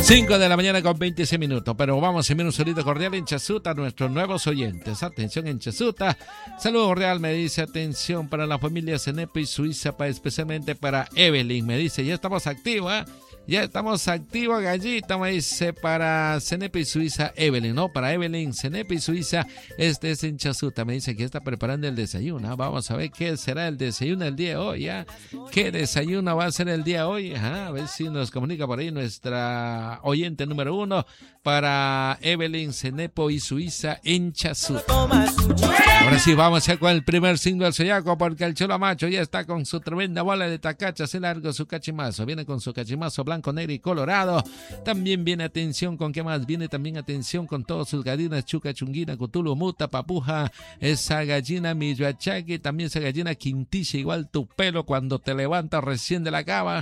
5 de la mañana con 26 minutos, pero vamos a enviar un saludo cordial en Chasuta a nuestros nuevos oyentes. Atención en Chasuta, saludo cordial, me dice, atención para la familia Cenepo y Suiza, especialmente para Evelyn, me dice, ya estamos activos, ¿eh? Ya estamos activos, gallito, me dice, para Cenepo y Suiza, Evelyn, ¿no? Para Evelyn, Cenepo y Suiza, este es en Chasuta, me dice que está preparando el desayuno, ¿eh? Vamos a ver qué será el desayuno el día de hoy, ¿eh? ¿Qué desayuno va a ser el día de hoy? Ajá, a ver si nos comunica por ahí nuestra oyente número 1 para Evelyn, Cenepo y Suiza en Chasuta. Ahora sí, vamos a con el primer signo del zodiaco, porque el Cholo Macho ya está con su tremenda bola de tacacha, se largo su cachimazo, viene con su cachimazo blanco, negro y colorado. También viene atención con qué más, viene también atención con todas sus gallinas, chuca, chunguina, cutulu, muta, papuja, esa gallina miyoachaqui, también esa gallina quinticha, igual tu pelo cuando te levantas recién de la cama.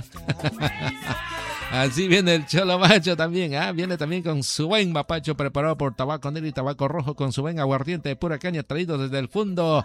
Así viene el Cholo Macho también, ¿ah? Viene también con su buen mapacho preparado por tabaco negro y tabaco rojo, con su buen aguardiente de pura caña traído desde el fondo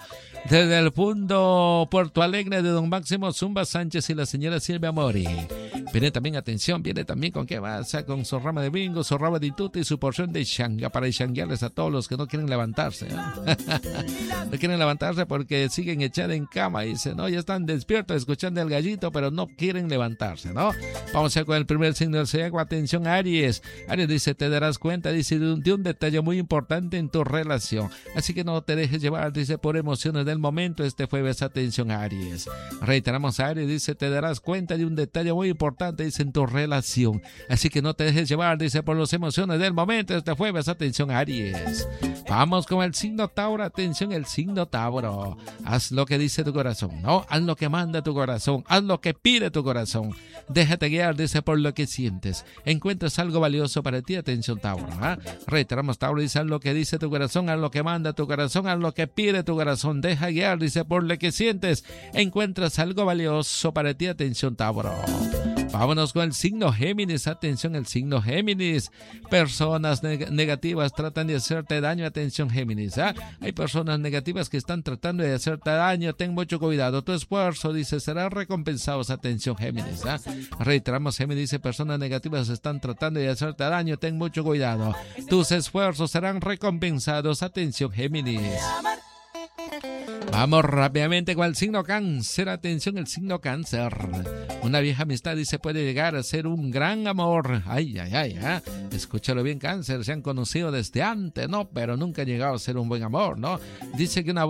Puerto Alegre de don Máximo Zumba Sánchez y la señora Silvia Mori. Viene también, atención, viene también con qué vas, con su rama de bingo, su rama de tuta y su porción de shanga para shanguearles a todos los que no quieren levantarse, ¿eh? No quieren levantarse porque siguen echados en cama y dicen, no, ya están despiertos escuchando el gallito, pero no quieren levantarse, ¿no? Vamos a con el primer signo del zodiaco, atención Aries. Aries dice, te darás cuenta, dice, de un detalle muy importante en tu relación, así que no te dejes llevar, dice, por emociones del momento este jueves, atención Aries. Reiteramos, Aries dice, te darás cuenta de un detalle muy importante, dice, en tu relación, así que no te dejes llevar, dice, por las emociones del momento este jueves, atención Aries. Vamos con el signo Tauro, atención el signo Tauro. Haz lo que dice tu corazón, ¿no? Haz lo que manda tu corazón, haz lo que pide tu corazón, déjate guiar, dice, por lo que sientes, encuentras algo valioso para ti, atención Tauro, ¿eh? Reiteramos, Tauro dice, haz lo que dice tu corazón, haz lo que manda tu corazón, haz lo que pide tu corazón, deja guiar, dice, por lo que sientes, encuentras algo valioso para ti, atención Tauro. Vámonos con el signo Géminis, atención el signo Géminis. Personas negativas tratan de hacerte daño, atención Géminis, ¿eh? Hay personas negativas que están tratando de hacerte daño, ten mucho cuidado, tu esfuerzo, dice, será recompensado, atención Géminis, ¿eh? Reiteramos, Géminis dice, personas negativas están tratando de hacerte daño, ten mucho cuidado, tus esfuerzos serán recompensados, atención Géminis. Vamos rápidamente con el signo Cáncer, atención el signo Cáncer. Una vieja amistad dice puede llegar a ser un gran amor. Ay, ay, ay, ¿eh? Escúchalo bien, Cáncer, se han conocido desde antes, ¿no? Pero nunca han llegado a ser un buen amor, ¿no? Dice que una